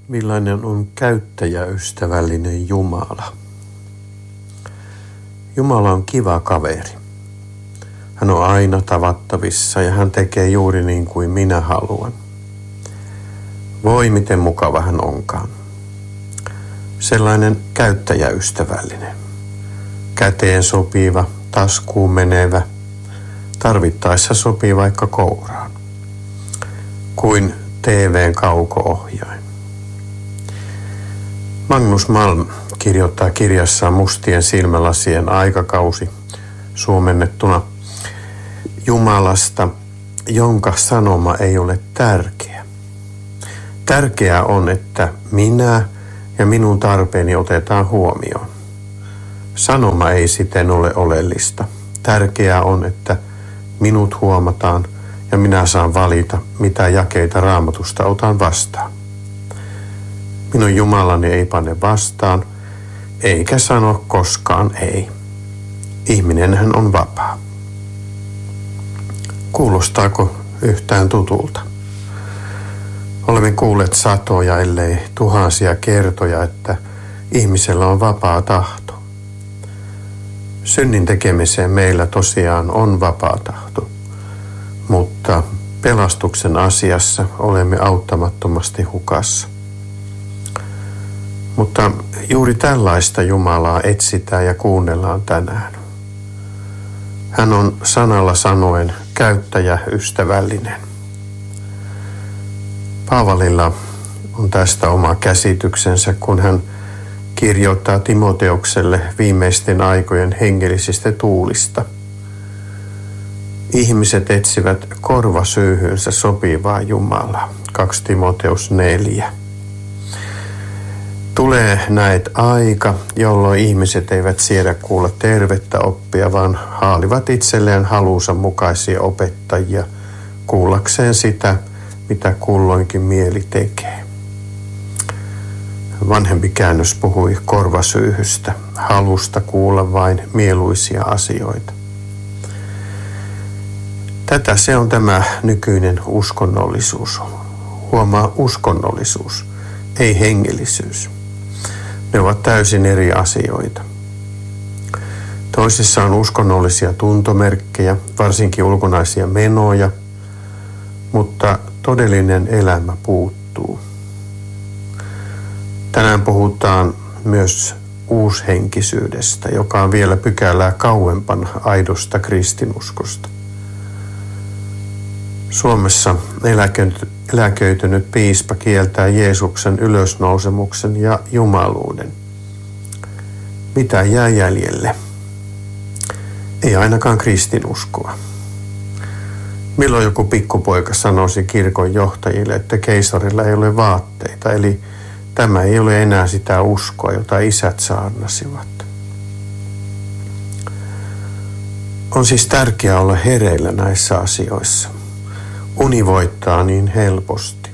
Millainen on käyttäjäystävällinen Jumala? Jumala on kiva kaveri. Hän on aina tavattavissa ja hän tekee juuri niin kuin minä haluan. Voi miten mukava hän onkaan. Sellainen käyttäjäystävällinen. Käteen sopiva, taskuun menevä. Tarvittaessa sopii vaikka kouraan. Kuin TV:n kauko-ohjain. Magnus Malm kirjoittaa kirjassaan Mustien silmälasien aikakausi suomennettuna Jumalasta, jonka sanoma ei ole tärkeä. Tärkeää on, että minä ja minun tarpeeni otetaan huomioon. Sanoma ei siten ole oleellista. Tärkeää on, että minut huomataan ja minä saan valita, mitä jakeita Raamatusta otan vastaan. Minun Jumalani ei pane vastaan, eikä sano koskaan ei. Ihminenhän on vapaa. Kuulostaako yhtään tutulta? Olemme kuulleet satoja, ellei tuhansia kertoja, että ihmisellä on vapaa tahto. Synnin tekemiseen meillä tosiaan on vapaa tahto, mutta pelastuksen asiassa olemme auttamattomasti hukassa. Mutta juuri tällaista Jumalaa etsitään ja kuunnellaan tänään. Hän on sanalla sanoen käyttäjäystävällinen. Paavalilla on tästä oma käsityksensä, kun hän kirjoittaa Timoteukselle viimeisten aikojen hengellisistä tuulista. Ihmiset etsivät korvasyyhyynsä sopivaa Jumalaa. 2 Timoteus 4. Tulee näet aika, jolloin ihmiset eivät siedä kuulla tervettä oppia, vaan haalivat itselleen halunsa mukaisia opettajia kuullakseen sitä, mitä kulloinkin mieli tekee. Vanhempi käännös puhui korvasyyhystä, halusta kuulla vain mieluisia asioita. Tätä se on tämä nykyinen uskonnollisuus. Huomaa uskonnollisuus, ei hengellisyys. Ne ovat täysin eri asioita. Toisissa on uskonnollisia tuntomerkkejä, varsinkin ulkonaisia menoja, mutta todellinen elämä puuttuu. Tänään puhutaan myös uushenkisyydestä, joka on vielä pykälää kauempana aidosta kristinuskosta. Suomessa eläköitynyt piispa kieltää Jeesuksen ylösnousemuksen ja jumaluuden. Mitä jää jäljelle? Ei ainakaan kristinuskoa. Milloin joku pikkupoika sanoisi kirkon johtajille, että keisarilla ei ole vaatteita, eli tämä ei ole enää sitä uskoa, jota isät saarnasivat. On siis tärkeää olla hereillä näissä asioissa. Uni voittaa niin helposti.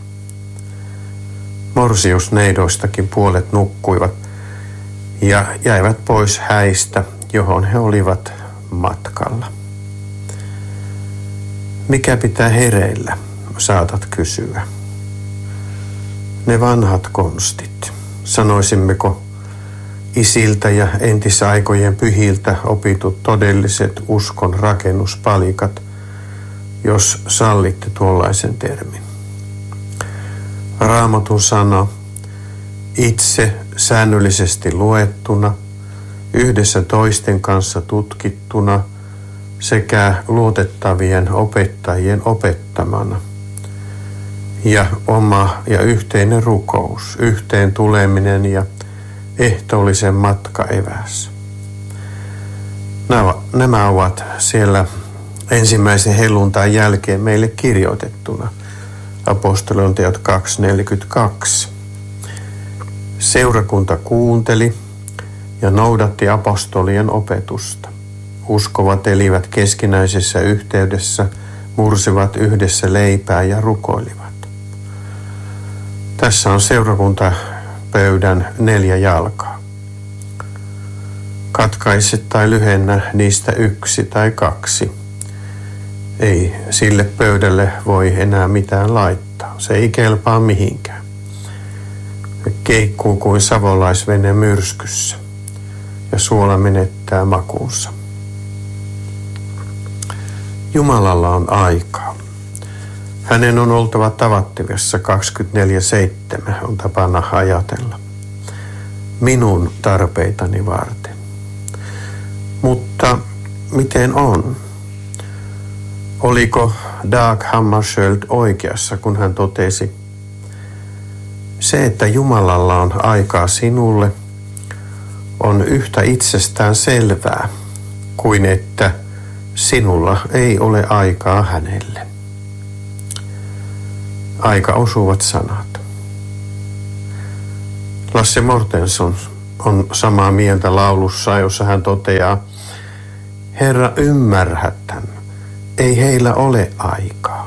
Morsiusneidoistakin puolet nukkuivat ja jäivät pois häistä, johon he olivat matkalla. Mikä pitää hereillä, saatat kysyä. Ne vanhat konstit, sanoisimmeko isiltä ja entisaikojen pyhiltä opitut todelliset uskon rakennuspalikat, jos sallitte tuollaisen termin. Raamatun sana, itse säännöllisesti luettuna, yhdessä toisten kanssa tutkittuna sekä luotettavien opettajien opettamana. Ja oma ja yhteinen rukous, yhteen tuleminen ja ehtoollisen matkaeväs. Nämä ovat siellä ensimmäisen helluntain jälkeen meille kirjoitettuna. Apostolien teot 2.42. Seurakunta kuunteli ja noudatti apostolien opetusta. Uskovat elivät keskinäisessä yhteydessä, mursivat yhdessä leipää ja rukoilivat. Tässä on seurakuntapöydän 4 jalkaa. Katkaise tai lyhennä niistä 1 tai 2. Ei sille pöydälle voi enää mitään laittaa. Se ei kelpaa mihinkään. keikkuu kuin savolaisvene myrskyssä ja suola menettää makuunsa. Jumalalla on aikaa. Hänen on oltava tavattavissa 24/7, on tapana ajatella. Minun tarpeitani varten. Mutta miten on? Oliko Dag Hammarskjöld oikeassa, kun hän totesi, se, että Jumalalla on aikaa sinulle, on yhtä itsestään selvää kuin että sinulla ei ole aikaa hänelle. Aika osuvat sanat. Lasse Mortenson on samaa mieltä laulussa, jossa hän toteaa, Herra, ymmärrät tämän, ei heillä ole aikaa.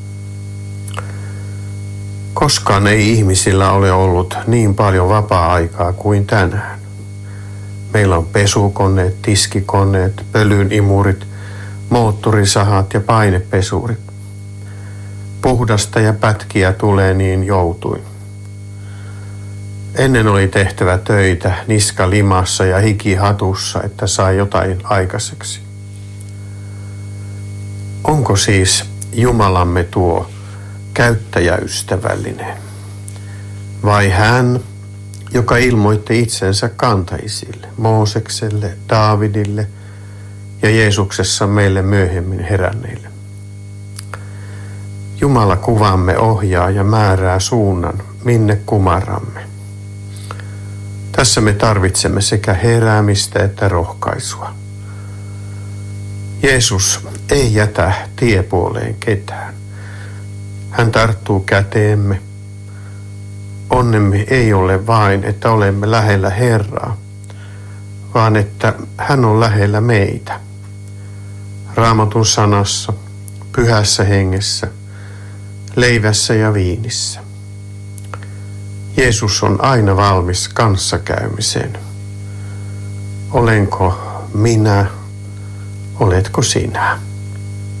Koskaan ei ihmisillä ole ollut niin paljon vapaa-aikaa kuin tänään. Meillä on pesukoneet, tiskikoneet, pölynimurit, moottorisahat ja painepesurit. Puhdasta ja pätkiä tulee niin joutuin. Ennen oli tehtävä töitä niska limassa ja hiki hatussa, että sai jotain aikaiseksi. Onko siis Jumalamme tuo käyttäjäystävällinen? Vai hän, joka ilmoitti itsensä kantaisille, Moosekselle, Daavidille ja Jeesuksessa meille myöhemmin heränneille? Jumala kuvamme ohjaa ja määrää suunnan, minne kumarramme. Tässä me tarvitsemme sekä heräämistä että rohkaisua. Jeesus ei jätä tiepuoleen ketään. Hän tarttuu käteemme. Onnemme ei ole vain, että olemme lähellä Herraa, vaan että hän on lähellä meitä. Raamatun sanassa, pyhässä hengessä, leivässä ja viinissä. Jeesus on aina valmis kanssakäymiseen. Olenko minä, oletko sinä?